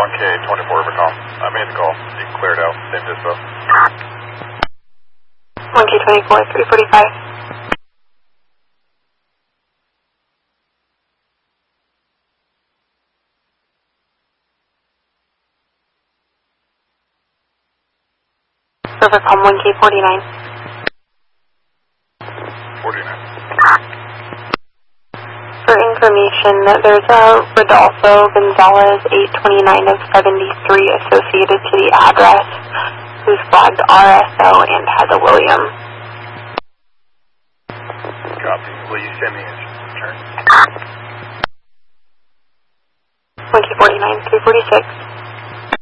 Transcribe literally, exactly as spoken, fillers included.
one K twenty-four Overcom. I made the call. You can clear it out. Same dispo. one K twenty-four, three forty-five. Overcom one K forty-nine. forty-nine. For information, there's a Rodolfo Gonzalez eight twenty-nine of seventy-three associated to the address who's flagged R S O and has a William. Copy. Will you send me a return? one K forty-nine, three forty-six.